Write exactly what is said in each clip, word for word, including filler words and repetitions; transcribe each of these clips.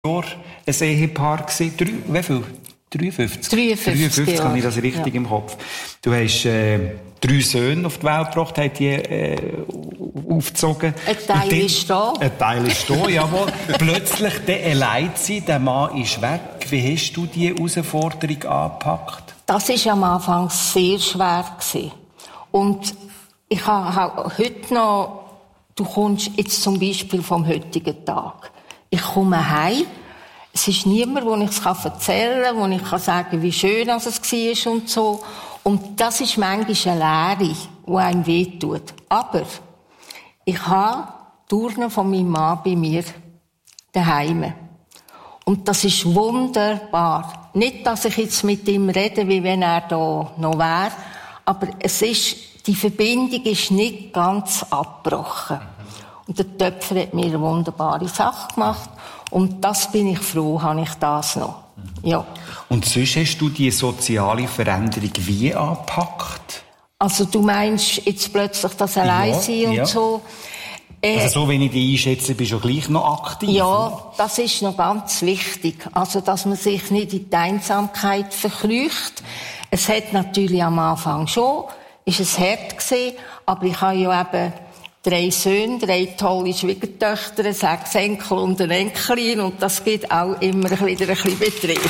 Jahre ein Ehepaar gewesen. Drei, wie viel? dreiundfünfzig? dreiundfünfzig, dreiundfünfzig ja. Habe ich das richtig ja. im Kopf. Du hast äh, drei Söhne auf die Welt gebracht, hast die äh, aufgezogen. Ein Teil dann, ist da. Ein Teil ist da, jawohl. Plötzlich der allein sein, der Mann ist weg. Wie hast du diese Herausforderung angepackt? Das war am Anfang sehr schwer gewesen. Und ich habe heute noch, du kommst jetzt zum Beispiel vom heutigen Tag. Ich komme heim. Es ist niemand, wo ich es erzählen kann, wo ich kann sagen, wie schön es war und so. Und das ist manchmal eine Leere, die einem wehtut. Aber ich habe die Urne von meinem Mann bei mir daheim. Und das ist wunderbar. Nicht, dass ich jetzt mit ihm rede, wie wenn er da noch wäre, aber es ist, die Verbindung ist nicht ganz abgebrochen. Und der Töpfer hat mir eine wunderbare Sache gemacht. Und das bin ich froh, habe ich das noch. Ja. Und sonst hast du die soziale Veränderung wie angepackt? Also du meinst jetzt plötzlich das Alleinsein ja, und ja. so. Äh, also so, wenn ich dich einschätze, bist du gleich noch aktiv. Ja, oder? Das ist noch ganz wichtig. Also, dass man sich nicht in die Einsamkeit verkrücht. Es hat natürlich am Anfang schon, ist es hart gewesen, aber ich habe ja eben drei Söhne, drei tolle Schwiegertöchter, sechs Enkel und eine Enkelin und das gibt auch immer wieder ein bisschen Betrieb.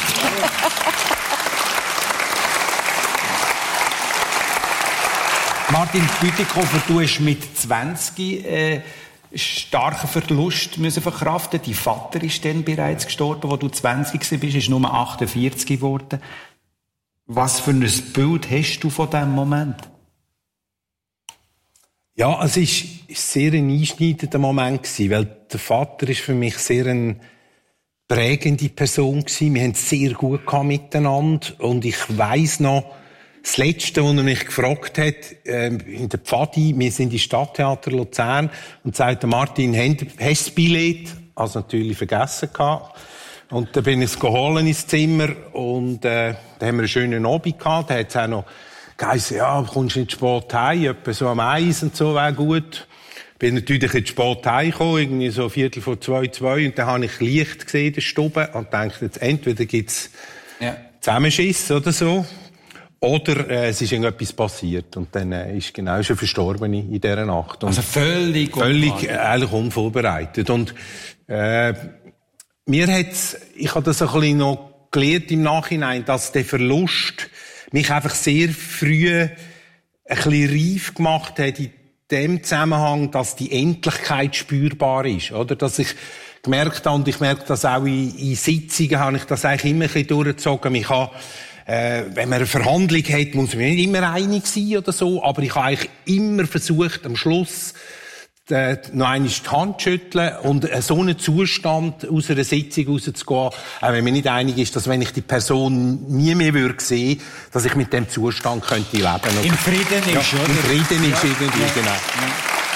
Martin Bütikofer, du hast mit zwanzig äh, starken Verlust müssen verkraften. Dein Vater ist dann bereits gestorben, als du zwanzig warst, ist nur achtundvierzig geworden. Was für ein Bild hast du von diesem Moment? Ja, es ist sehr ein einschneidender Moment gewesen, weil der Vater ist für mich sehr eine prägende Person gewesen. Wir haben es sehr gut gehabt miteinander und ich weiss noch, das Letzte, was er mich gefragt hat, äh, in der Pfadi, wir sind im Stadttheater Luzern und sagte Martin, hast du das Billett? Also natürlich vergessen gehabt. Und dann bin ich es geholt ins Zimmer und äh, da haben wir einen schönen Abend gehabt. Da hat es auch noch geheißen, ja, kommst du nicht spät heim, etwa so am Eis und so, wäre gut. Bin natürlich nicht spät heimgekommen, irgendwie so Viertel vor zwei, zwei, und dann habe ich Licht gesehen in der Stube und dachte, jetzt entweder gibt's ja. Zusammenschiss oder so, oder äh, es ist irgendetwas passiert und dann äh, ist genau schon verstorben in dieser Nacht. Und also völlig völlig äh, eigentlich unvorbereitet. Und äh, mir hat's, ich habe das ein bisschen noch gelernt im Nachhinein, dass der Verlust mich einfach sehr früh ein bisschen reif gemacht hat in dem Zusammenhang, dass die Endlichkeit spürbar ist, oder? Dass ich gemerkt habe, und ich merke das auch in, in Sitzungen, habe ich das eigentlich immer ein bisschen durchgezogen. Ich habe, äh, wenn man eine Verhandlung hat, muss man nicht immer einig sein oder so, aber ich habe eigentlich immer versucht, am Schluss äh, noch einmal die Hand schütteln und äh, so einen Zustand aus einer Sitzung rauszugehen, auch wenn man nicht einig ist, dass wenn ich die Person nie mehr würde sehen, dass ich mit dem Zustand könnte leben. Oder? Im Frieden ja, ist, oder? Im Frieden ja. ist irgendwie, ja. genau. Ja.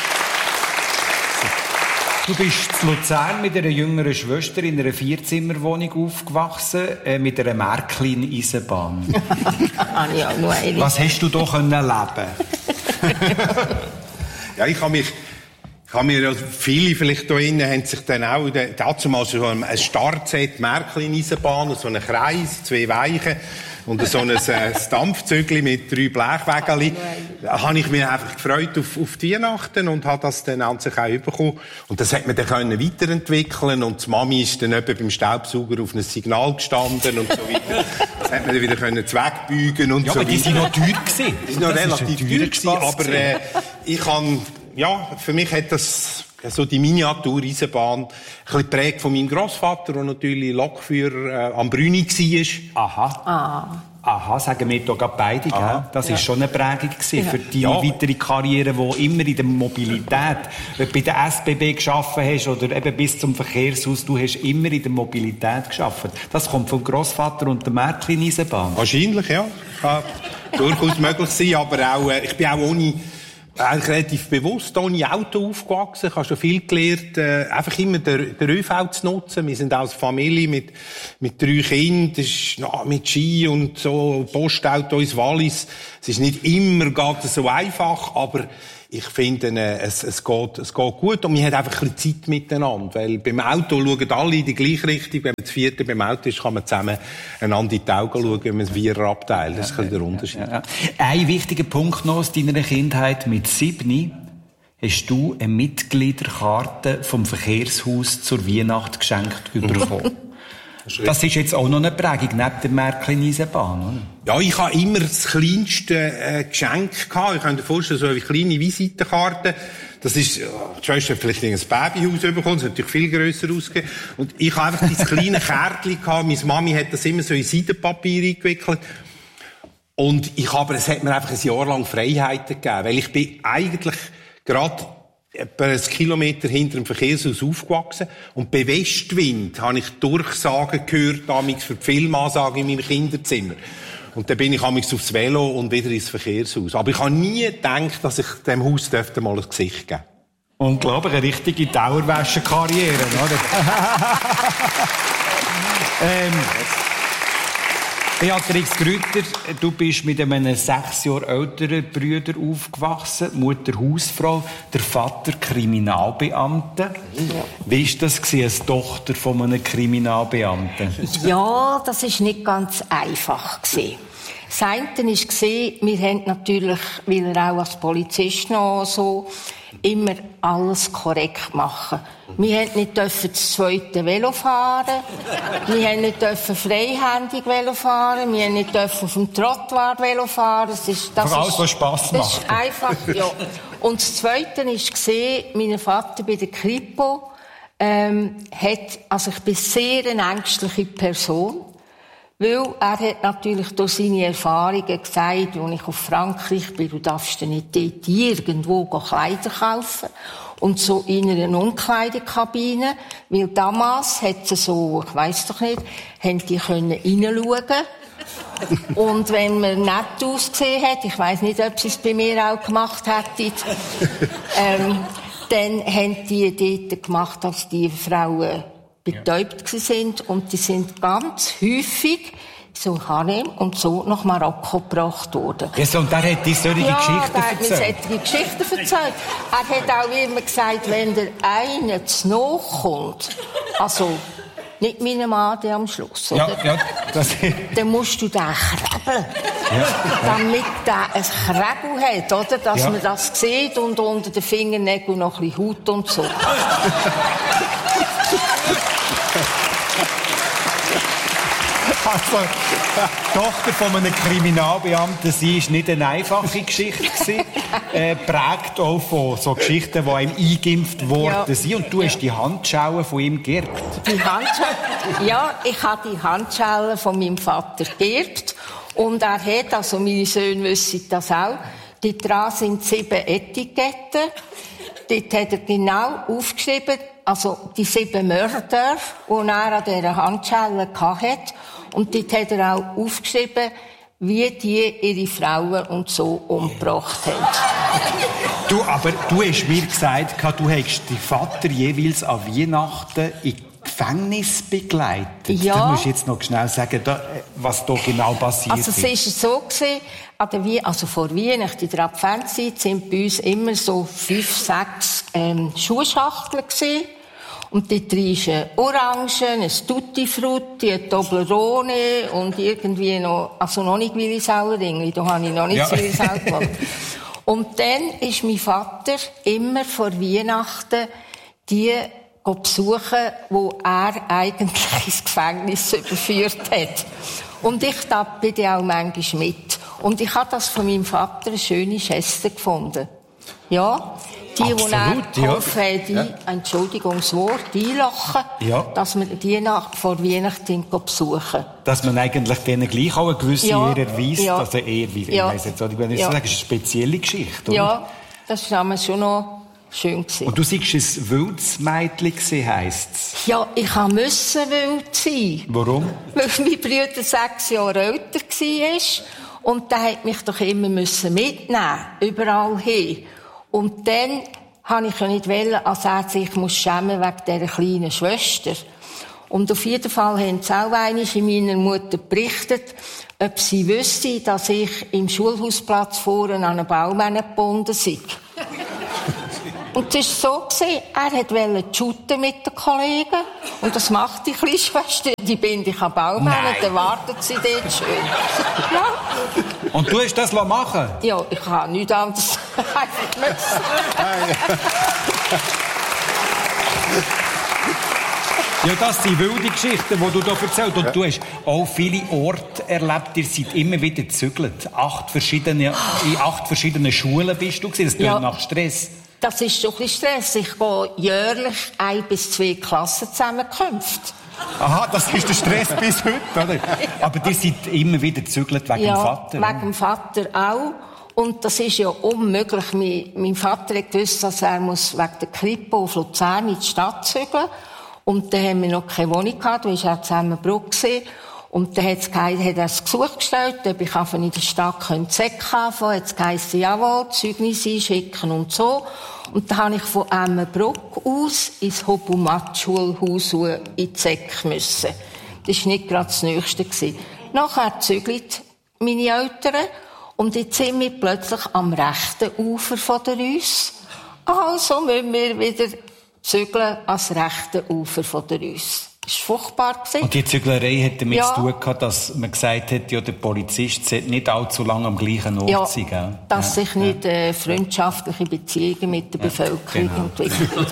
Du bist in Luzern mit einer jüngeren Schwester in einer Vierzimmerwohnung aufgewachsen, äh, mit einer Märklin-Eisenbahn. Was hast du da können leben? Ja, ich habe mich, ich habe mir, also viele vielleicht da innen haben sich dann auch, dazu mal so ein Startset, Märklin-Eisenbahn, so einen Kreis, zwei Weichen und so ein, ein Dampfzügli mit drei Blechwägelchen. Da habe ich mich einfach gefreut auf, auf die Weihnachten und habe das dann an sich auch bekommen. Und das hat man dann können weiterentwickeln und die Mami ist dann etwa beim Staubsauger auf ein Signal gestanden und so weiter. Das hat man dann wieder können zweckbügen und ja, so weiter. Ja, aber die sind noch teuer gewesen. Die sind noch relativ teuer gewesen, aber äh, ich kann, ja, für mich hat das so die Miniatur-Eisenbahn ein bisschen geprägt von meinem Grossvater, der natürlich Lokführer äh, am Brüni war. Aha. Ah. Aha, sagen wir doch gerade beide, gell? Das war ja. schon eine Prägung gewesen ja. für deine ja. weitere Karriere, die immer in der Mobilität, wenn du bei der S B B gearbeitet hast oder eben bis zum Verkehrshaus, du hast immer in der Mobilität gearbeitet. Das kommt vom Grossvater und der Märklin-Eisenbahn. Wahrscheinlich, ja. Kann durchaus möglich sein, aber auch, äh, ich bin auch ohne eigentlich relativ bewusst ohne Auto aufgewachsen. Ich habe schon viel gelernt, äh, einfach immer den, den ÖV zu nutzen. Wir sind als Familie mit, mit drei Kindern, das ist, na, mit Ski und so, Postauto ins Wallis. Es ist nicht immer gerade so einfach, aber ich finde, äh, es, es, geht, es geht gut und man hat einfach ein bisschen Zeit miteinander. Weil beim Auto schauen alle in die gleiche Richtung. Wenn man das vierte beim Auto ist, kann man zusammen einander in die Augen schauen, wenn man das Vierer abteilt. Das ist ein bisschen der Unterschied. Ja, ja. Ein wichtiger Punkt noch aus deiner Kindheit. Mit sieben hast du eine Mitgliederkarte vom Verkehrshaus zur Weihnacht geschenkt bekommen. Das ist jetzt auch noch eine Prägung neben der Märklin-Eisenbahn, oder? Ja, ich habe immer das kleinste äh, Geschenk gehabt. Ich kann mir vorstellen, so eine kleine Visitenkarte. Das ist, die Schwester hat vielleicht ein Babyhaus bekommen, das hat natürlich viel grösser ausgegeben. Und ich habe einfach dieses kleine Kärtchen gehabt. Meine Mami hat das immer so in Seidenpapier eingewickelt. Und ich habe, es hat mir einfach ein Jahr lang Freiheiten gegeben. Weil ich bin eigentlich gerade etwa ein Kilometer hinter dem Verkehrshaus aufgewachsen. Und bei Westwind habe ich Durchsagen gehört, damals für die Filmansagen in meinem Kinderzimmer. Und dann bin ich damals aufs Velo und wieder ins Verkehrshaus. Aber ich habe nie gedacht, dass ich dem Haus dürfte mal ein Gesicht geben. Unglaublich, eine richtige Dauerwäsche-Karriere, oder? ähm, Beatrix Grütter, du bist mit einem sechs Jahre älteren Bruder aufgewachsen, Mutter Hausfrau, der Vater Kriminalbeamte. Ja. Wie war das als Tochter von einem Kriminalbeamten? Ja, das war nicht ganz einfach. Das eine war, wir haben natürlich, weil er auch als Polizist noch so, immer alles korrekt machen. Wir durften nicht das zweite Velo fahren. Wir durften nicht freihändig Velo fahren. Wir durften nicht auf dem Trottoir Velo fahren. Das ist, das Vor allem, was Spass macht. Das ist einfach, ja. Und das Zweite war, mein Vater bei der Kripo, ähm, hat, also ich bin sehr eine ängstliche Person. Weil er hat natürlich durch seine Erfahrungen gesagt, als ich auf Frankreich bin, du darfst dir nicht dort irgendwo Kleider kaufen. Und so in einer Umkleidekabine, weil damals hat sie so, ich weiss doch nicht, haben die können reinschauen. Und wenn man nett ausgesehen hat, ich weiss nicht, ob sie es bei mir auch gemacht hätten, ähm, dann haben die dort gemacht, dass die Frauen betäubt sind und die sind ganz häufig so Harem und so nach Marokko gebracht worden. Ja, und der hat die solche ja, Geschichten erzählt? Ja, der hat mir solche Geschichten erzählt. Er hat auch immer gesagt, wenn der eine zu nahe kommt, also nicht meine Mann der am Schluss, oder? Ja, ja, das dann musst du den krebeln, ja, damit der ein Krebel hat, oder? Dass ja. man das sieht und unter den Fingernägeln noch ein bisschen Haut und so. Also, die Tochter von einem Kriminalbeamten, sie war nicht eine einfache Geschichte. äh, prägt auch von so Geschichten, die ihm eingeimpft worden ja. sind. Und du hast die Handschellen von ihm geerbt. Die Handschellen? Ja, ich habe die Handschellen von meinem Vater geerbt. Und er hat, also meine Söhne wissen das auch, dort dran sind sieben Etiketten. Dort hat er genau aufgeschrieben, also die sieben Mörder, die er an dieser Handschelle hatte. Und dort hat er auch aufgeschrieben, wie die ihre Frauen und so umgebracht haben. Du, aber du hast mir gesagt, du hättest deinen Vater jeweils an Weihnachten in Gefängnis begleitet. Ja. Du musst jetzt noch schnell sagen, was da genau passiert ist. Also es war so gewesen, an der Wie- also vor Weihnachten in der Adventszeit sind bei uns immer so fünf, sechs ähm, Schuhschachteln gewesen. Und dort drin ist ein Orangen, ein Tutti Frutti, ein Toblerone und irgendwie noch, also noch nicht Willi-Sauerringli, da habe ich noch nicht ja. Willi-Sau gemacht. Und dann ist mein Vater immer vor Weihnachten die besuchen, wo er eigentlich ins Gefängnis überführt hat. Und ich da bin auch manchmal mit. Und ich habe das von meinem Vater eine schöne Geste gefunden. Ja. Die, Absolut, die er geholfen ja. haben, die, ja. Entschuldigung, das Wort, einlachen, ja. dass wir die nach, vor Weihnachten besuchen. Dass man eigentlich denen gleich auch eine gewisse ja. Ehre erweist, ja. also eher wie, ja. ich weiss jetzt, ich will nicht ja. sagen, es ist eine spezielle Geschichte, oder? Ja, das war schon noch schön gewesen. Und du sagst, ein wildes Mädchen heisst es? Ja, ich musste wild sein. Warum? Weil mein Bruder sechs Jahre älter war. Und der hat mich doch immer mitnehmen, überall hin. Und dann habe ich ja nicht wollen, als er sich muss schämen wegen dieser kleinen Schwester. Und auf jeden Fall haben sie auch einmal in meiner Mutter berichtet, ob sie wüsste, dass ich im Schulhausplatz vorne an einen Baum gebunden sei. Und es war so, er wollte shooten mit den Kollegen. Und das macht die kleine Schwester. Die binde ich am Baum an und dann wartet sie dort schön. Ja. Und du hast das machen? Ja, ich habe nichts anderes einfach müssen. Ja, das sind wilde Geschichten, die du hier erzählst. Und ja. Du hast auch viele Orte erlebt. Ihr seid immer wieder gezügelt. Acht verschiedene, in acht verschiedenen Schulen bist du gewesen. Das klingt ja. nach Stress. Das ist schon ein bisschen Stress. Ich gehe jährlich ein bis zwei Klassenzusammenkünfte. Aha, das ist der Stress bis heute, oder? Aber ihr seid immer wieder gezügelt wegen ja, dem Vater. Ja, wegen dem Vater auch. Und das ist ja unmöglich. Mein, mein Vater hat gewusst, dass er muss wegen der Krippe auf Luzern in die Stadt zügeln. Und dann haben wir noch keine Wohnung gehabt, da war er zusammengebrochen gewesen. Und dann hat er das Gesuch gestellt, ob ich einfach in der Stadt Z E C anfangen könnte. Hat es geheißen, jawohl, Zeugnisse einschicken und so. Und dann habe ich von Emmenbruck aus ins Hobumat-Schulhaus in die Z E C müssen. Das war nicht gerade das Nächste gewesen. Nachher zügelt meine Eltern. Und jetzt sind wir plötzlich am rechten Ufer von der Reuss. Also müssen wir wieder zügeln ans rechte Ufer von der Reuss. Das war furchtbar. Und die Züglerei hat damit ja. zu tun gehabt, dass man gesagt hat, ja, der Polizist sollte nicht allzu lange am gleichen Ort ja, sein. Gell? Dass ja. sich nicht äh, freundschaftliche Beziehungen mit der ja, Bevölkerung genau. entwickeln.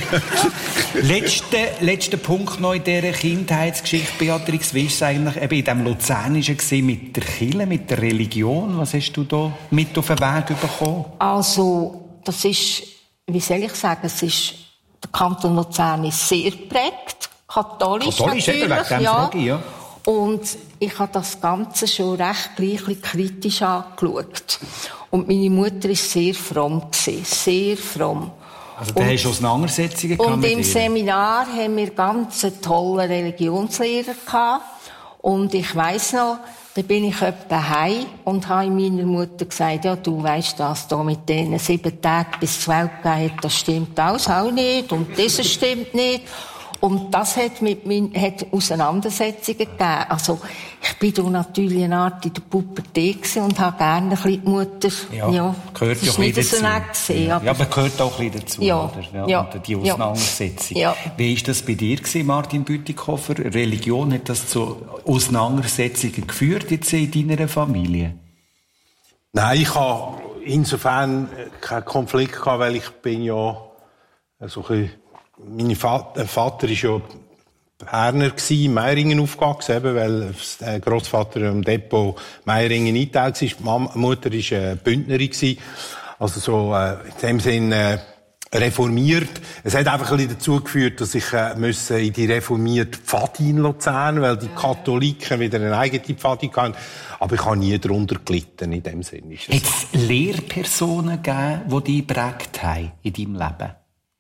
letzter, letzter Punkt noch in dieser Kindheitsgeschichte, Beatrix. Wie war es eigentlich eben in diesem Luzernischen gewesen, mit der Kirche, mit der Religion? Was hast du da mit auf den Weg bekommen? Also, das ist, wie soll ich sagen, es ist, der Kanton Luzern ist sehr geprägt. Katholisch, Katholisch natürlich, eben, ja. Frage, ja. Und ich habe das Ganze schon recht gleich kritisch angeschaut. Und meine Mutter war sehr fromm gewesen, sehr fromm. Also da hast du Auseinandersetzungen gehabt Und mit im ihr? Seminar haben wir ganz einen tollen Religionslehrer gehabt. Und ich weiss noch, da bin ich etwa heim und habe meiner Mutter gesagt, ja, du weisst, dass da mit denen sieben Tagen bis zur Welt gegeben hat, das stimmt alles auch nicht und das stimmt nicht. Und das hat mit mein, hat Auseinandersetzungen gegeben. Also, ich bin da natürlich eine Art in der Pubertät und habe gerne ein bisschen die Mutter, ja, ja gehört ja auch ein bisschen dazu. Gewesen, ja, aber gehört auch ein bisschen dazu, ja, oder? Ja, ja, und die Auseinandersetzung. Ja. Wie war das bei dir gewesen, Martin Bütikofer? Religion, hat das zu Auseinandersetzungen geführt jetzt in deiner Familie? Nein, ich habe insofern keinen Konflikt gehabt, weil ich bin ja so ein bisschen Mein Vater, Vater war ja Berner gsi, in Meiringen aufgewachsen, eben, weil der Grossvater im Depot Meiringen eingeteilt war. Die Mutter war Bündnerin gsi. Also so, äh, in dem Sinn, äh, reformiert. Es hat einfach ein bisschen dazu geführt, dass ich, äh, müssen in die reformierte Pfadi in Luzern, weil die Katholiken wieder eine eigene Pfadi hatten. Aber ich habe nie darunter gelitten, in dem Sinn. Hat es Lehrpersonen gegeben, die dich geprägt haben in deinem Leben?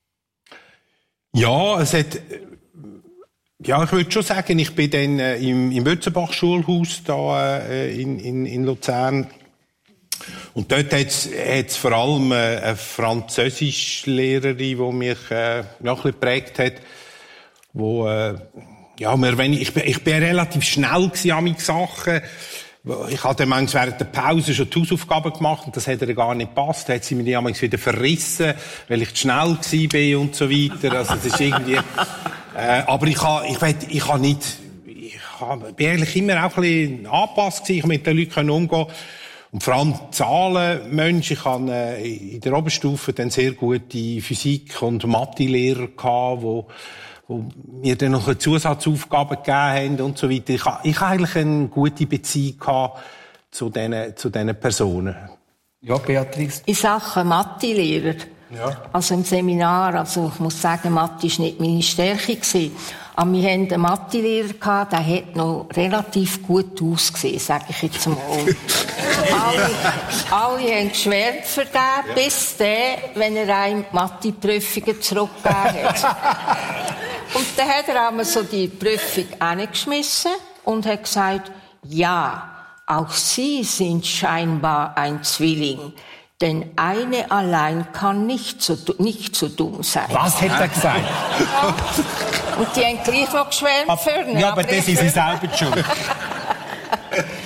Ja, es hat, ja, ich würde schon sagen, ich bin dann äh, im, im Wötzenbach-Schulhaus da äh, in, in, in Luzern. Und dort hat es vor allem äh, eine Französischlehrerin, die mich äh, noch ein bisschen geprägt hat, wo, äh, ja, mir, wenn ich, ich, bin, ich bin relativ schnell gewesen an meine Sachen. Ich hatte manchmal während der Pause schon die Hausaufgaben gemacht und das hat ihr gar nicht gepasst. Da hat sie mir die manchmal wieder verrissen, weil ich zu schnell gewesen bin und so weiter. Also das ist irgendwie, äh, aber ich habe, ich weiß, ich habe nicht, ich habe, bin eigentlich immer auch ein bisschen angepasst gewesen. Ich habe mit den Leuten umgehen. Und vor allem Zahlenmensch. Ich hatte äh, in der Oberstufe dann sehr gute Physik- und Mathe-Lehrer gehabt, wo wo mir dann noch Zusatzaufgaben gegeben haben und so weiter. Ich habe, ich habe eigentlich eine gute Beziehung gehabt zu diesen, zu diesen Personen. Ja, Beatrix? In Sachen Mathe-Lehrer. Ja. Also im Seminar, also ich muss sagen, Mathe war nicht meine Stärke gewesen. Aber wir hatten einen Mathe-Lehrer gehabt, der hat noch relativ gut ausgesehen, sage ich jetzt mal. alle, alle haben geschwärmt für den, ja. Bis der, wenn er einem Mathe-Prüfungen zurückgegeben hat. Und dann hat er einmal so die Prüfung angeschmissen und hat gesagt, ja, auch Sie sind scheinbar ein Zwilling. Denn eine allein kann nicht so, nicht so dumm sein. Was hat er gesagt? Ja. Und die haben gleich noch geschwärmt für ihn. Ja, aber, aber das ist sie selber schuld.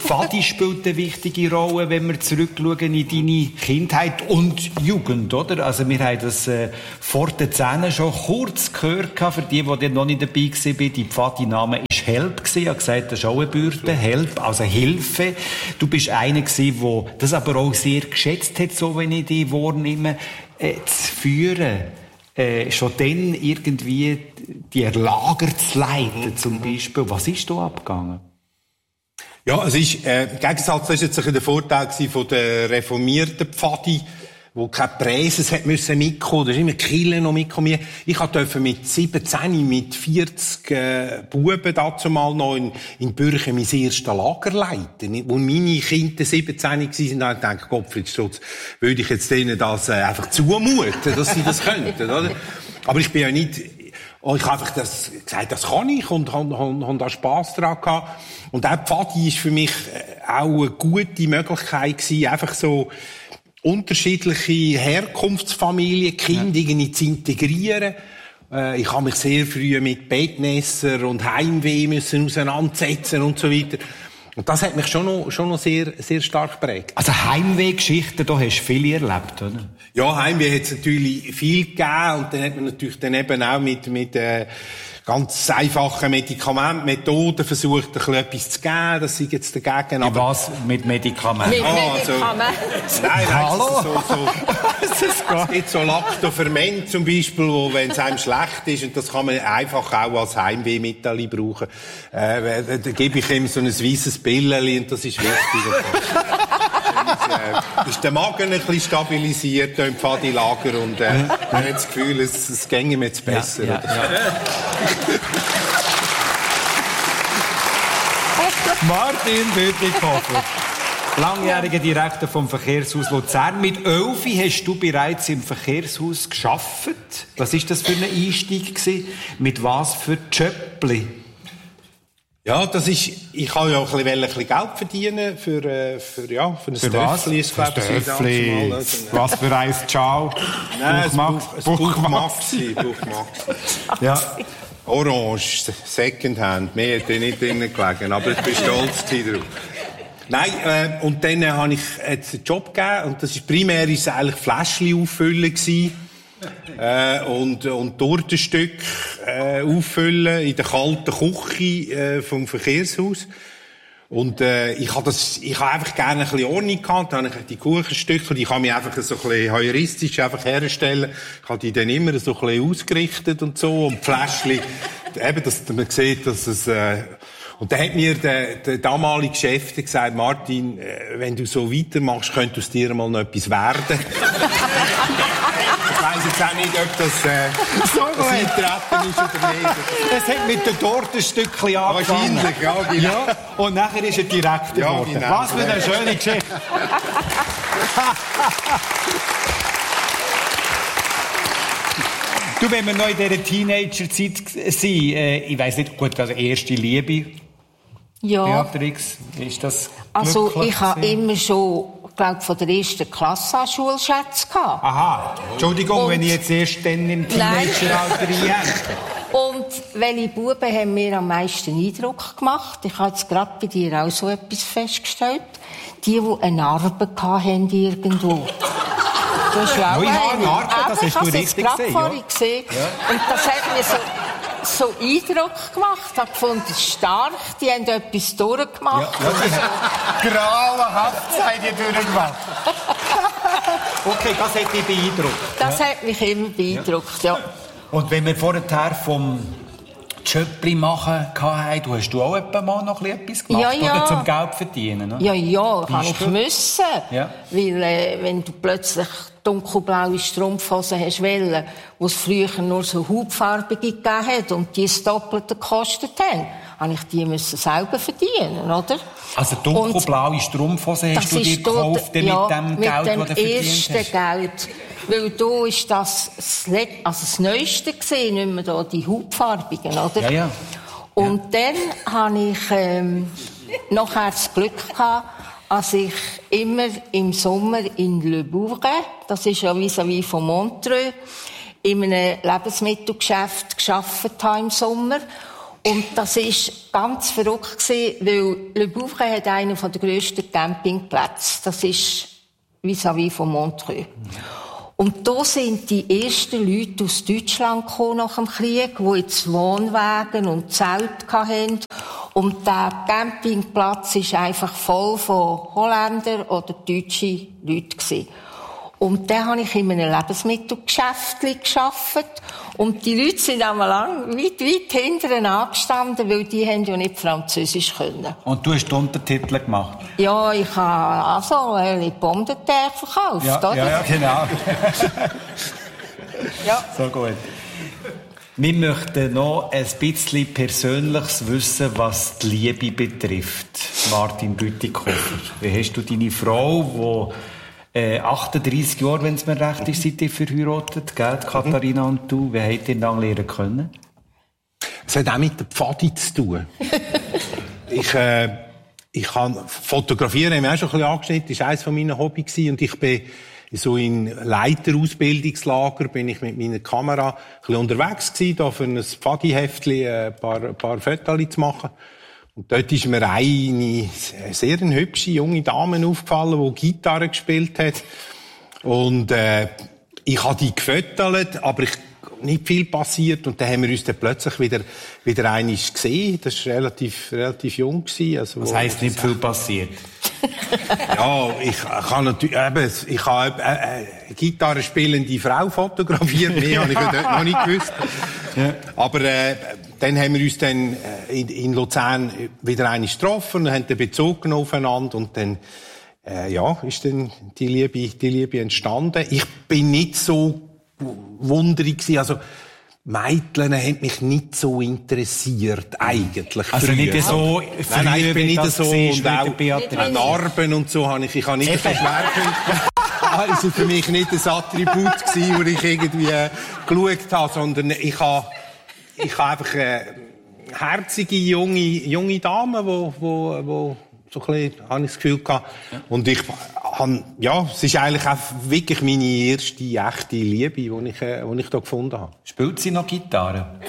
Pfadi spielt eine wichtige Rolle, wenn wir zurückschauen in deine Kindheit und Jugend, oder? Also wir haben das äh, vor den Zähnen schon kurz gehört, für die, die noch nicht dabei waren. Die Pfadi-Name war Help. Ich habe gesagt, das ist auch eine Bürde. Help, also Hilfe. Du bist einer gewesen, der das aber auch sehr geschätzt hat, so wenn ich die wahrnehme, äh, zu führen. Äh, schon dann irgendwie die Lager zu leiten, zum Beispiel. Was ist da abgegangen? Ja, es ist, äh, im Gegensatz, das ist jetzt der Vorteil von der reformierten Pfadi, wo kein Präses hat müssen mitkommen, da ist immer Kille noch mitkommen. Ich durfte mit siebzehn, mit vierzig, äh, Buben dazu mal noch in, in Bürchen mein erstes Lager leiten. Wo meine Kinder siebzehn waren, habe ich gedacht, Gottfried Stutz, würde ich jetzt denen das, äh, einfach zumuten, dass sie das könnten, oder? Aber ich bin ja nicht, oh, ich habe einfach das gesagt, das kann ich und habe da Spass dran gehabt. Und auch Pfadi ist für mich auch eine gute Möglichkeit gewesen, einfach so unterschiedliche Herkunftsfamilien, Kinder irgendwie zu integrieren. Äh, ich habe mich sehr früh mit Bettnässer und Heimweh müssen auseinandersetzen und so weiter. Und das hat mich schon noch, schon noch sehr, sehr stark geprägt. Also Heimweh-Geschichten, da hast du viele erlebt, oder? Ja, Heimweh hat es natürlich viel gegeben und dann hat man natürlich dann eben auch mit, mit, äh, ganz einfachen Medikamentmethoden versucht, ein bisschen etwas zu geben, das sei jetzt dagegen. Aber was mit Medikamenten? Mit ah, also, Medikamenten? Nein, Hallo? So, so, es gibt so Lactoferment zum Beispiel, wo, wenn es einem schlecht ist, und das kann man einfach auch als Heimwehmittel brauchen, äh, da, da gebe ich ihm so ein weisses Pilleli und das ist wichtig. Und, äh, ist der Magen ein bisschen stabilisiert hier im Pfadi-Lager und äh, man hat das Gefühl, es, es ginge mir jetzt besser. Ja, ja, ja. Martin Bütikofer, langjähriger Direktor vom Verkehrshaus Luzern. Mit elf hast du bereits im Verkehrshaus gearbeitet. Was war das für ein Einstieg gewesen? Mit was für Jöppli? Ja, das ist, ich kann ja auch ein bisschen, ein bisschen Geld verdienen für, äh, für, ja, für ein für Stöffli. Was? Für Stöffli. Was für ein Ciao? Nein, Buchmax. es Buchmaxi. Buchmaxi. Ja. Orange, Secondhand. Mehr hat nicht drinnen gelegen, aber ich bin stolz drauf. Nein, äh, und dann äh, habe ich jetzt einen Job gegeben, und das ist primär ist eigentlich Fläschchen auffüllen gewesen. Äh, und, und Tortenstück, äh, auffüllen in der kalten Küche, äh, vom Verkehrshaus. Und, äh, ich habe das, ich habe einfach gerne ein bisschen Ordnung gehabt, dann habe ich die Kuchenstücke, die kann mich einfach so ein bisschen heuristisch einfach herstellen. Ich habe die dann immer so ein bisschen ausgerichtet und so, und Fläschchen, eben, dass man sieht, dass es, äh, und dann hat mir der, der damalige Chef gesagt, Martin, äh, wenn du so weitermachst, könnte aus dir mal noch etwas werden. Ich weiss jetzt auch nicht, ob das, äh, so das Eintreten ist oder nicht. Es hat mit den Tortenstückchen angefangen. Wahrscheinlich, ja, genau. Ja, und nachher ist er Direktor Ja, geworden. genau. Was für eine schöne Geschichte. Du, wenn wir noch in dieser Teenager-Zeit sind, äh, ich weiss nicht, gut, also erste Liebe, Ja. Beatrix, ist das Also glücklich ich habe gewesen? immer schon, glaube von der ersten Klasse an Schulschätze gehabt. Aha, Entschuldigung, Und- wenn ich jetzt erst dann im Nein. Teenageralter einhänge. Und welche Buben haben mir am meisten Eindruck gemacht? Ich habe jetzt gerade bei dir auch so etwas festgestellt. Die, die eine Narbe hatten irgendwo. Du hast ja auch Oh, ich habe eine. Narben, das Eben, hast du ich habe es richtig jetzt gerade gesehen, vorhin gesehen. Und das hat mir so, so Eindruck gemacht. Ich habe gefunden, stark, die haben etwas durchgemacht. Grauenhaft seid ihr durchgemacht. Okay, das hat dich beeindruckt. Das hat mich immer beeindruckt, ja. Und wenn wir vorher vom Jöppli machen hatten, du hast du auch etwa mal noch etwas gemacht, Ja, ja. oder zum Geld verdienen, ne? Ja, ja, kann Bist ich du? müssen. Ja. Weil, äh, wenn du plötzlich dunkelblaue Strumpfhosen hast wollen, wo es früher nur so hautfarbige gegeben hat und die das Doppelte gekostet haben, habe ich die müssen selber verdienen, oder? Also dunkelblaue Strumpfhosen hast Das du dir ist dort- gekauft mit ja, dem mit Geld, dem das du verdient ersten hast? Geld. Weil da ist das, das, Let- also das Neueste gesehen, nicht mehr da, die hautfarbigen, oder? Ja, ja. Und dann habe ich ähm, nachher das Glück gehabt, als ich immer im Sommer in Le Bourget, das ist ja vis-à-vis von Montreux, in einem Lebensmittelgeschäft gearbeitet habe im Sommer. Und das war ganz verrückt gewesen, weil Le Bouvray hat einen der grössten Campingplätze. Das ist vis-à-vis von Montreux. Und da sind die ersten Leute aus Deutschland gekommen nach dem Krieg, die jetzt Wohnwagen und Zelte hatten. Und der Campingplatz war einfach voll von Holländern oder deutschen Leuten gewesen. Und dann habe ich in einem Lebensmittelgeschäft gearbeitet. Und die Leute sind einmal lang weit, weit hinten angestanden, weil die haben ja nicht Französisch können. Und du hast Untertitel gemacht? Ja, ich habe also eine Pomme de terre verkauft, ja, oder? Ja, ja, genau. Ja. So gut. Wir möchten noch ein bisschen Persönliches wissen, was die Liebe betrifft. Martin Bütikofer. Wie hast du deine Frau, die äh, achtunddreissig Jahre, wenn es mir recht ist, seid ihr verheiratet, gell, Katharina mhm. und du? Wie habt ihr ihn dann lernen können? Es hat auch mit der Pfadi zu tun. ich, äh, ich kann fotografieren, haben wir auch schon ein bisschen angeschnitten, das war eines meiner Hobbys und ich bin so in Leiterausbildungslager bin ich mit meiner Kamera ein bisschen unterwegs gewesen, da für ein Pfadi-Heftchen ein paar, ein paar Fotos zu machen. Und dort ist mir eine sehr hübsche junge Dame aufgefallen, die Gitarre gespielt hat. Und, äh, ich habe die gefotolt, aber ich, nicht viel passiert. Und dann haben wir uns dann plötzlich wieder, wieder einmal gesehen. Das war relativ, relativ jung gewesen. Also, was heisst nicht viel passiert? Ja, ich kann natürlich, eben, ich habe eine, eine Gitarre spielende Frau fotografiert. Mehr habe ich dort noch nicht gewusst. Ja. Aber, äh, dann haben wir uns dann in, in Luzern wieder einmal getroffen und haben den Bezug genommen aufeinander und dann, äh, ja, ist dann die Liebe, die Liebe entstanden. Ich bin nicht so wunderig gewesen, also, Mädchen haben mich nicht so interessiert, eigentlich. Also früher. nicht so, nein, nein, ich bin nicht so, und auch Narben und so habe ich, ich habe nicht so Schwerpunkte. Also für mich nicht ein Attribut gewesen, wo ich irgendwie äh, geschaut habe, sondern ich habe, ich habe einfach eine herzige, junge, junge Dame, wo, wo, wo, so ein bisschen, habe ich das Gefühl gehabt. Und ich, habe, ja, es ist eigentlich auch wirklich meine erste echte Liebe, die ich, äh, die ich da gefunden habe. Spielt sie noch Gitarre?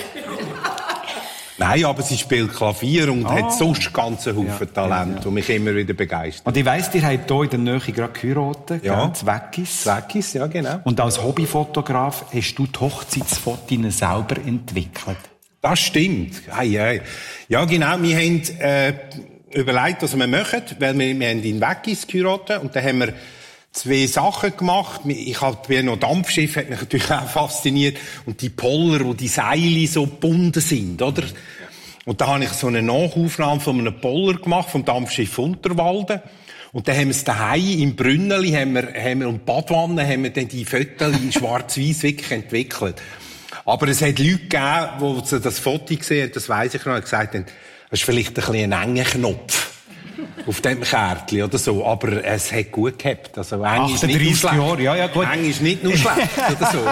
Nein, aber sie spielt Klavier und ah. hat sonst ganz einen Haufen ja, Talent, ja, ja. und mich immer wieder begeistert. Und ich weiss, ihr habt hier in der Nähe gerade geheiratet, ja. Zweckis. Zweckis, ja, genau. Und als Hobbyfotograf hast du die Hochzeitsfotos selber entwickelt. Das stimmt. Hey, hey. Ja, genau. Wir haben äh, überlegt, was wir machen, weil wir, wir haben in Weggis geheiratet und dann haben wir zwei Sachen gemacht. Ich habe noch Dampfschiff, hat mich natürlich auch fasziniert. Und die Poller, wo die Seile so gebunden sind, oder? Und da habe ich so eine Nachaufnahme von einem Poller gemacht, vom Dampfschiff Unterwalden. Und dann haben wir es daheim im Brünneli, haben wir, haben wir, und Badwanne, haben wir dann die Fotos schwarz-weiß wirklich entwickelt. Aber es hat Leute gegeben, die das Foto gesehen haben, das weiss ich noch, und gesagt haben, das ist vielleicht ein bisschen ein enger Knopf. Auf dem Kärtchen oder so. Aber es hat gut gehabt. Also, eng ist nicht nur schlecht. Jahre, ja, ja, gut. Eng ist nicht nur schlecht, oder so.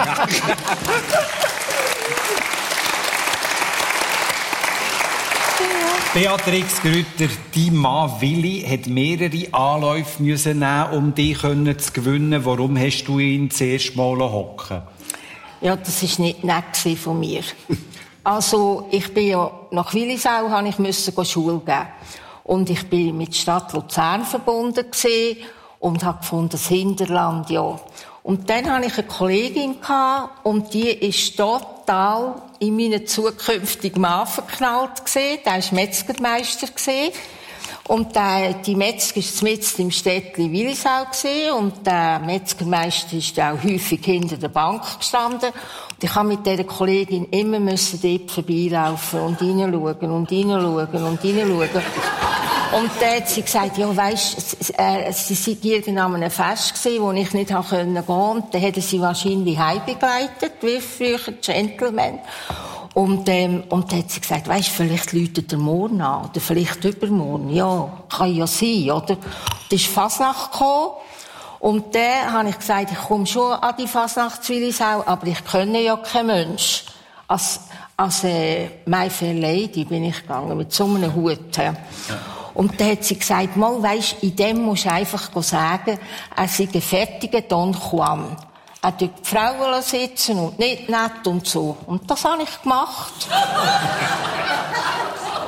Beatrix Grütter, dein Mann Willi hat mehrere Anläufe müssen nehmen, um dich zu gewinnen. Warum hast du ihn zuerst mal hocken? Ja, das war nicht nett von mir. Also, ich bin ja nach Willisau, habe ich müssen Schule geben. Und ich bin mit der Stadt Luzern verbunden gewesen und habe gefunden, das Hinterland, ja. Und dann hatte ich eine Kollegin gehabt, und die ist total in meinen zukünftigen Mann verknallt gewesen. Der war Metzgermeister gewesen. Und der, die Metzger war mitten im Städtchen Willisau gewesen, und der Metzgermeister ist auch häufig hinter der Bank gestanden. Und ich habe mit dieser Kollegin immer müssen dort vorbeilaufen und reinschauen und reinschauen und reinschauen. Und dann hat sie gesagt, ja, weisst, äh, sie sei irgendwann an einem Fest gewesen, wo ich nicht gehen konnte. Und dann hätte sie wahrscheinlich heimgebegleitet, wie früher Gentleman. Und, ähm, und dann hat sie gesagt, weisst, vielleicht läutet der morgen an, oder vielleicht übermorgen. Ja, kann ja sein, oder? Da ist Fasnacht gekommen. Und dann habe ich gesagt, ich komme schon an die Fasnacht zu Willisau, aber ich kenne ja kein Mensch. Als, als äh, My Fair Lady bin ich gegangen, mit so einem Hut. Ja. Und dann hat sie gesagt, mal, weisst, in dem musst du einfach sagen, er sei ein fertiger Don Juan. Er dort die Frauen sitzen und nicht nett und so. Und das habe ich gemacht.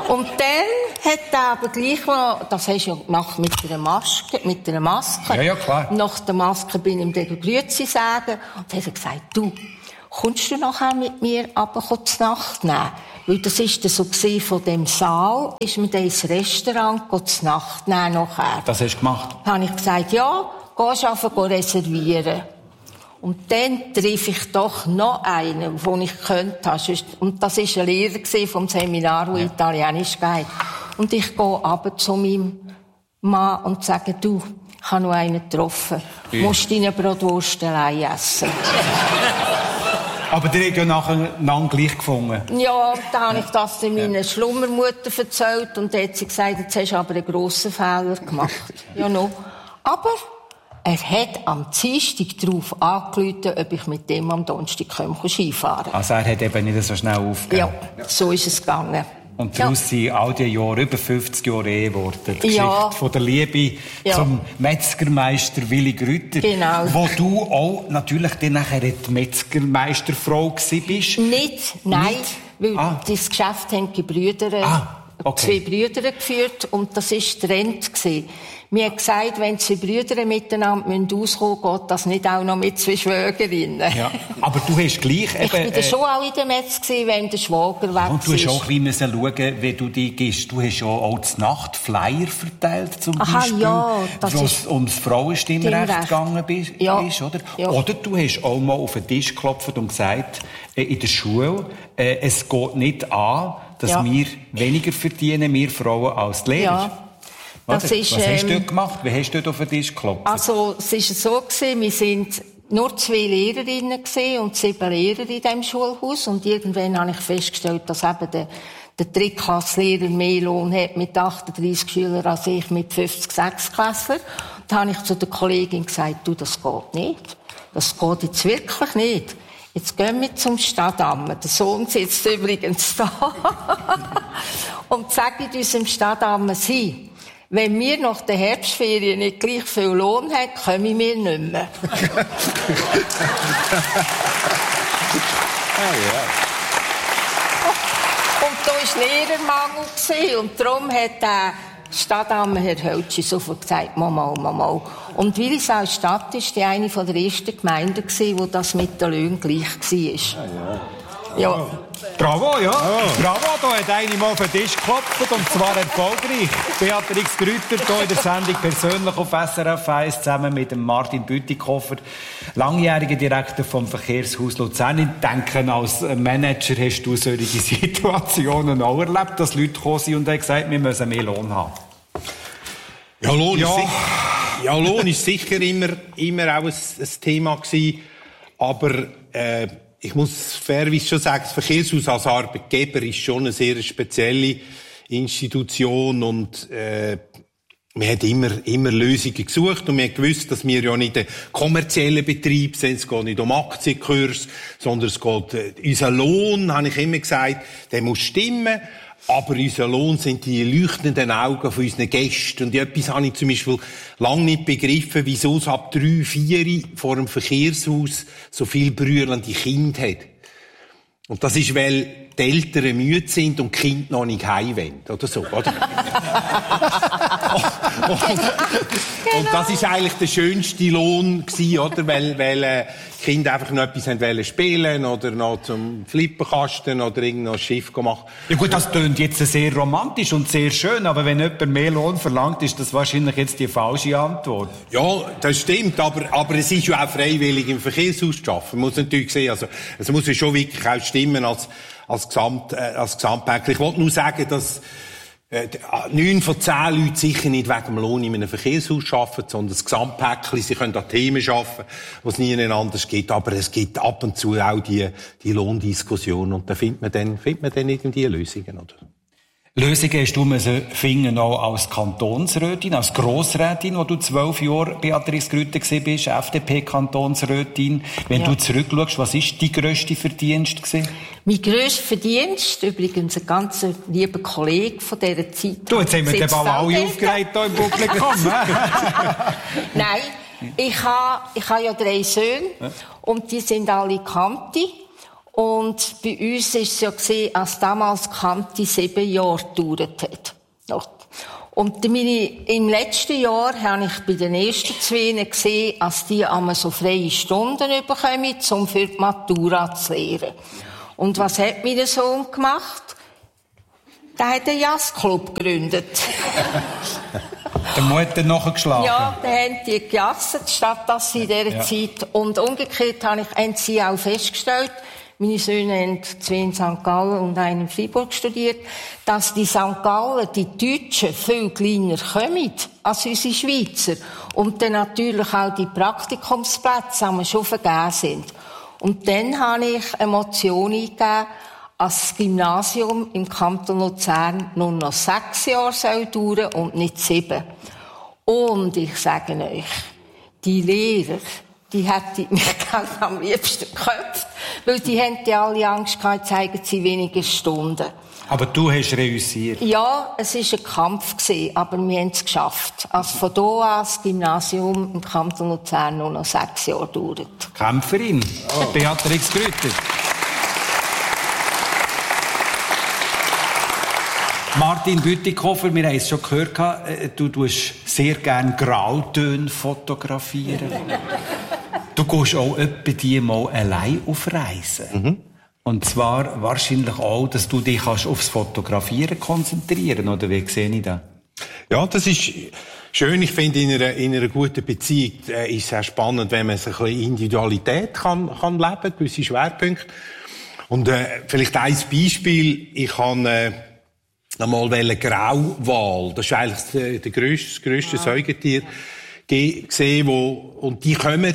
Und dann hat er aber gleich noch, das hast du ja gemacht mit einer Maske, mit einer Maske. Ja, ja, klar. Nach der Maske bin ich ihm dann Grüezi sagen. Und dann hat er gesagt, du, kommst du nachher mit mir aber zur Nacht nehmen? Weil das ist dann so gesehen von dem Saal, ist mir dann ins Restaurant zur Nacht nehmen nachher. Das hast du gemacht? Dann habe ich gesagt, ja, gehst einfach reservieren. Und dann treffe ich doch noch einen, den ich könnte. Und das war ein Lehrer vom Seminar, der ja. Italienisch geht. Und ich gehe runter zu meinem Mann und sage, du, ich habe noch einen getroffen. Du musst deine Brotwurst allein essen. Aber die habt ja nachher gleich gefunden. Ja, dann habe ich das meiner ja. Schlummermutter erzählt. Und dann hat sie gesagt, jetzt hast du aber einen grossen Fehler gemacht. Ja, no. Aber er hat am Dienstag darauf angerufen, ob ich mit dem am Donnerstag Skifahren kann. Also er hat eben nicht so schnell aufgegeben. Ja, so ist es gegangen. Und daraus ja. sind all die Jahre, über fünfzig Jahre Ehe geworden. Die ja. Geschichte von der Liebe ja. zum Metzgermeister Willi Grütter. Genau. Wo du auch natürlich dann nachher die Metzgermeisterfrau gewesen bist. Nicht, nein. Nicht? Weil ah. das Geschäft haben die Brüder, ah, okay. zwei Brüder geführt und das war Trend gewesen. Mir hat gesagt, wenn zwei Brüder miteinander auskommen müssen, geht das nicht auch noch mit zwei Schwägerinnen. Ja, aber du hast gleich eben... Ich war äh, schon auch in der Metz gewesen, wenn der Schwager weg war. Und du hast auch ein bisschen schauen, wie du dich gehst. Du hast ja auch zur Nacht Flyer verteilt, zum Aha, Beispiel. Ja, das wo ist es ums Frauenstimmrecht gegangen bist, ja. ist, oder? Ja. Oder du hast auch mal auf den Tisch geklopft und gesagt, äh, in der Schule, äh, es geht nicht an, dass ja. wir weniger verdienen, wir Frauen, als die Lehrer. Ja. Das ist, Was hast du ähm, dort gemacht? Wie hast du dort auf den Tisch geklopft? Also, es war so gewesen, wir sind nur zwei Lehrerinnen gewesen und sieben Lehrer in diesem Schulhaus. Und irgendwann habe ich festgestellt, dass eben der, der Drittklasslehrer mehr Lohn hat mit achtunddreissig Schülern als ich mit fünfzig Sechsklässler. Da habe ich zu der Kollegin gesagt, du, das geht nicht. Das geht jetzt wirklich nicht. Jetzt gehen wir zum Stadtamt. Der Sohn sitzt übrigens da. Und sagt unserem Stadtamt, sie, wenn wir nach der Herbstferien nicht gleich viel Lohn haben, kommen wir nicht mehr. Ah, ja. Und da war Lehrermangel. Und darum hat der Stadtamt Herr Höltschi sofort gesagt, Mama, Mama. Und Willisau Stadt war die eine der ersten Gemeinden, wo das mit den Löhnen gleich war. Ah, ja. Ja. Bravo, ja. Oh. Bravo, da hat eine mal auf den Tisch geklopft und zwar erfolgreich. Beatrix Grütter hier in der Sendung persönlich auf S R F eins zusammen mit dem Martin Bütikofer, langjähriger Direktor vom Verkehrshaus Luzern. Ich denke, als Manager hast du solche Situationen auch erlebt, dass Leute gekommen sind und haben gesagt, wir müssen mehr Lohn haben. Ja, Lohn, ja. Ist, sicher, ja, Lohn ist sicher immer, immer auch ein, ein Thema gewesen, aber äh, ich muss fairerweise schon sagen, das Verkehrshaus als Arbeitgeber ist schon eine sehr spezielle Institution und äh, wir haben immer, immer Lösungen gesucht und wir haben gewusst, dass wir ja nicht ein kommerzieller Betrieb sind, es geht nicht um Aktienkurs, sondern es geht, äh, unser Lohn, habe ich immer gesagt, der muss stimmen. Aber unser Lohn sind die leuchtenden Augen von unseren Gästen. Und etwas habe ich zum Beispiel lange nicht begriffen, wieso es ab drei, vier vor dem Verkehrshaus so viel brüllende Kinder hat. Und das ist, weil die Eltern müde sind und die Kinder noch nicht heim wollen. Oder so, oder? Und das ist eigentlich der schönste Lohn gewesen, oder? Weil, weil, äh, die Kinder einfach noch etwas haben wollen spielen oder noch zum Flipperkasten oder irgendein Schiff machen. Ja gut, das klingt jetzt sehr romantisch und sehr schön, aber wenn jemand mehr Lohn verlangt, ist das wahrscheinlich jetzt die falsche Antwort. Ja, das stimmt, aber, aber es ist ja auch freiwillig im Verkehrshaus zu arbeiten. Man muss natürlich sehen, also, es muss ja schon wirklich auch stimmen als, als Gesamt, äh, als Gesamtpäckchen. Ich wollte nur sagen, dass, Äh, neun von zehn Leuten sicher nicht wegen dem Lohn in einem Verkehrshaus arbeiten, sondern das Gesamtpäckchen. Sie können an Themen arbeiten, die es nie anders gibt. Aber es gibt ab und zu auch die, die Lohndiskussion. Und da findet man dann, findet man dann irgendwie Lösungen, oder? Lösungen hast du müssen finden auch als Kantonsrätin, als Grossrätin, wo du zwölf Jahre Beatrix Grütter gewesen bist, F D P-Kantonsrätin. Wenn ja. du zurückschaust, was war dein grösster Verdienst gewesen? Mein grösster Verdienst, übrigens ein ganz lieber Kollege von dieser Zeit. Du, jetzt haben wir den Ball alle aufgeregt hier im Publikum. Nein, ich habe, ich habe ja drei Söhne und die sind alle Kanti. Und bei uns war es ja gesehen, als damals Kante sieben Jahre gedauert hat. Und meine, im letzten Jahr habe ich bei den ersten zwei gesehen, als die einmal so freie Stunden bekommen, um für die Matura zu lehren. Und was hat mein Sohn gemacht? Der hat einen Jazzclub gegründet. Der Mutter nachgeschlagen. Ja, dann haben die gejasset, statt dass sie in dieser ja. Zeit. Und umgekehrt habe ich, haben sie auch festgestellt, meine Söhne haben zwei in Sankt Gallen und einen in Freiburg studiert, dass die Sankt Gallen, die Deutschen, viel kleiner kommen als unsere Schweizer. Und dann natürlich auch die Praktikumsplätze haben schon vergeben sind. Und dann habe ich eine Motion eingegeben, als das Gymnasium im Kanton Luzern nur noch sechs Jahre soll dauern und nicht sieben. Und ich sage euch, die Lehrer, die hätten mich ganz am liebsten geköpft, weil die haben ja alle Angst gehabt, zeigen sie wenige Stunden. Aber du hast reüssiert. Ja, es war ein Kampf gewesen, aber wir haben es geschafft. Also von da an das Gymnasium im Kanton Luzern nur noch sechs Jahre dauert. Kämpferin, oh. Beatrix Grüter. Martin Bütikofer, wir haben es schon gehört, du tust sehr gerne Grautöne fotografieren. Du gehst auch etwa die mal allein auf Reisen. Mhm. Und zwar wahrscheinlich auch, dass du dich kannst aufs Fotografieren konzentrieren, oder wie sehe ich das? Ja, das ist schön. Ich finde, in einer, in einer guten Beziehung äh, ist es sehr spannend, wenn man so ein bisschen Individualität kann, kann leben, gewisse Schwerpunkte. Und äh, vielleicht ein Beispiel, ich habe äh, einmal eine Grauwal, das ist eigentlich der grösste, das grösste ja. Säugetier gesehen, wo, und die kommen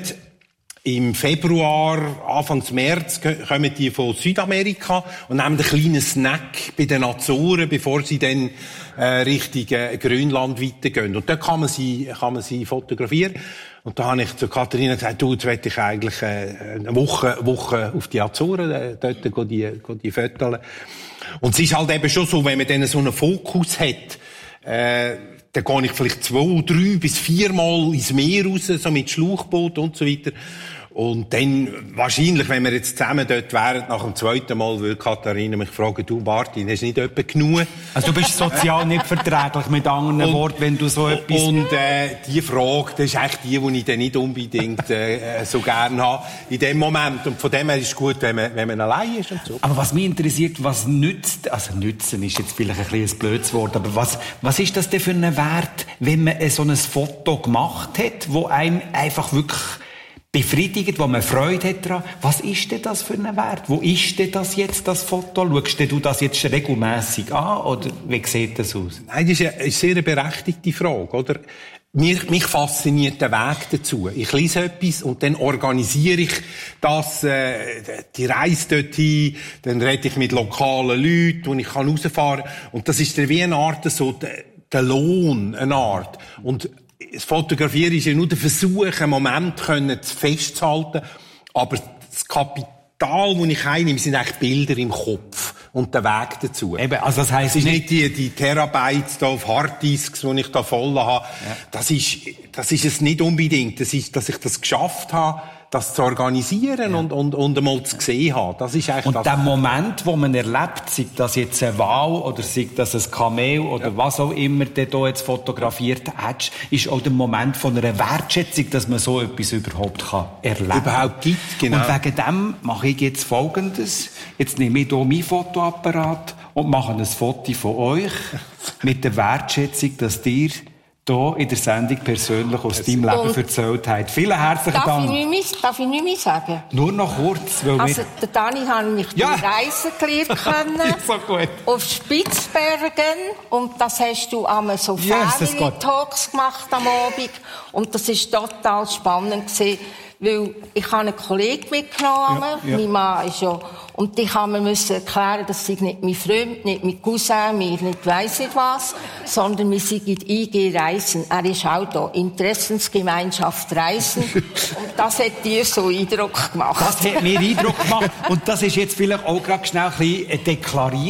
im Februar, Anfang März, kommen die von Südamerika und nehmen einen kleinen Snack bei den Azoren, bevor sie dann äh, Richtung äh, Grönland weitergehen. Und dort kann man sie, kann man sie fotografieren. Und da habe ich zu Katharina gesagt, du, jetzt möchte ich eigentlich äh, eine Woche, Woche auf die Azoren, äh, dort gehen die, gehen die Fotos. Und es ist halt eben schon so, wenn man dann so einen Fokus hat, äh, dann gehe ich vielleicht zwei, drei bis viermal ins Meer raus, so mit Schlauchboot und so weiter. Und dann, wahrscheinlich, wenn wir jetzt zusammen dort wären, nach dem zweiten Mal, würde Katharina mich fragen, du Martin, hast du nicht etwa genug? Also du bist sozial nicht verträglich, mit anderen Worten, wenn du so etwas... Und äh, die Frage, das ist echt die, die ich dann nicht unbedingt äh, so gerne habe in dem Moment. Und von dem her ist es gut, wenn man, wenn man allein ist und so. Aber was mich interessiert, was nützt, also nützen ist jetzt vielleicht ein bisschen ein blödes Wort, aber was, was ist das denn für ein Wert, wenn man so ein Foto gemacht hat, wo einem einfach wirklich befriedigt, wo man Freude hat daran. Was ist denn das für ein Wert? Wo ist denn das jetzt, das Foto? Schaust du das jetzt regelmässig an, oder wie sieht das aus? Nein, das ist eine, eine sehr berechtigte Frage, oder? Mich, mich fasziniert der Weg dazu. Ich lese etwas und dann organisiere ich das, äh, die Reise dorthin, dann rede ich mit lokalen Leuten und ich kann rausfahren. Und das ist dann wie eine Art, so, der, der Lohn, eine Art. Und das Fotografieren ist ja nur der Versuch, einen Moment festzuhalten. Aber das Kapital, das ich einnehme, sind eigentlich Bilder im Kopf und der Weg dazu. Eben, also das heisst, es ist nicht die, die Terabytes da auf Harddisks, die ich da voll habe. Ja. Das ist, das ist es nicht unbedingt. Das ist, dass ich das geschafft habe, das zu organisieren ja. und, und, und einmal zu sehen haben. Das ist eigentlich und das. der Moment, wo man erlebt, sei das jetzt ein Wal oder sei das ein Kamel oder ja. was auch immer du da jetzt fotografiert hast, ist auch der Moment von einer Wertschätzung, dass man so etwas überhaupt kann erleben. Überhaupt gibt, genau. Und wegen dem mache ich jetzt Folgendes. Jetzt nehme ich hier meinen Fotoapparat und mache ein Foto von euch mit der Wertschätzung, dass ihr hier in der Sendung persönlich aus deinem Leben und erzählt habt. Vielen herzlichen darf Dank. Ich nicht mehr, darf ich nicht mehr sagen? Nur noch kurz. Weil also, der Dani hat mich ja. durch Reisen gelernt können. So gut. Auf Spitzbergen. Und das hast du einmal so yes, Family-Talks gemacht am Abend. Und das war total spannend gewesen, weil ich habe einen Kollegen mitgenommen. Ja, ja. Mein Mann ist ja... Und ich musste mir erklären, dass ich nicht mein Freund, nicht mein Cousin, mir nicht weiss nicht was, sondern wir sind in I G Reisen. Er ist auch da. Interessensgemeinschaft Reisen. Und das hat dir so Eindruck gemacht. Das hat mir Eindruck gemacht. Und das ist jetzt vielleicht auch gerade schnell ein bisschen deklariert.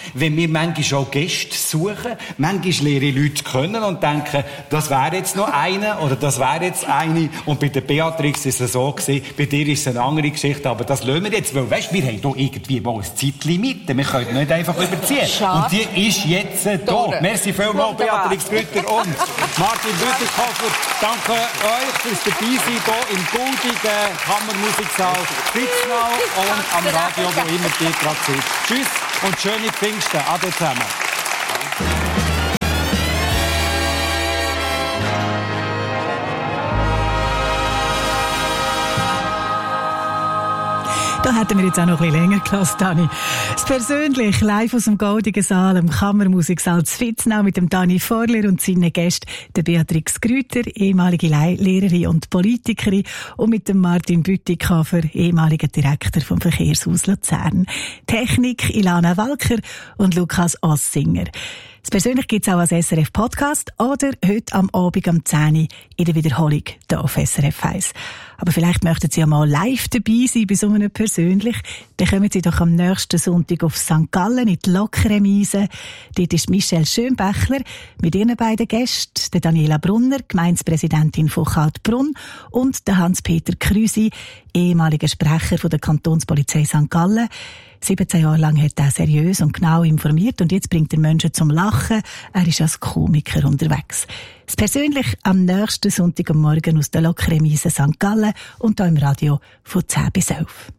wenn wir manchmal auch Gäste suchen, manchmal lehre ich Leute kennen und denken, das wäre jetzt noch einer oder das wäre jetzt eine. Und bei der Beatrix ist es so gewesen, bei dir ist es eine andere Geschichte, aber das lassen wir jetzt, weil, weißt, wir haben hier irgendwie mal ein Zeitlimit, wir können nicht einfach überziehen. Schade. Und die ist jetzt äh, da. Merci vielmals, Beatrix Grütter und Martin Bütikofer. Danke euch fürs Dabeisein hier im goldigen Kammermusiksaal Fritznau und am Radio, wo immer ihr gerade seid. Tschüss und schöne Pfingsten. Ade zusammen. Da hätten wir jetzt auch noch ein bisschen länger gelassen, Dani. Das persönlich live aus dem goldigen Saal, im Kammermusiksaal zu Fitznau mit dem Dani Vorler und seinen Gästen, der Beatrix Grüter, ehemalige Lehrerin und Politikerin, und mit dem Martin Bütikofer, ehemaliger Direktor vom Verkehrshaus Luzern. Technik Ilana Walker und Lukas Ossinger. Das persönlich gibt es auch als S R F Podcast oder heute am Abend um zehn Uhr in der Wiederholung hier auf S R F eins. Aber vielleicht möchten Sie ja mal live dabei sein bei so einem persönlich. Dann kommen Sie doch am nächsten Sonntag auf Sankt Gallen in die Lokremise. Dort ist Michelle Schönbächler mit ihren beiden Gästen, der Daniela Brunner, Gemeindepräsidentin von Kaltbrunn, und der Hans-Peter Krüsi, ehemaliger Sprecher von der Kantonspolizei Sankt Gallen. siebzehn Jahre lang hat er seriös und genau informiert und jetzt bringt er Menschen zum Lachen. Er ist als Komiker unterwegs. Das persönlich am nächsten Sonntag am Morgen aus der Lokremise Sankt Gallen und hier im Radio von zehn bis elf.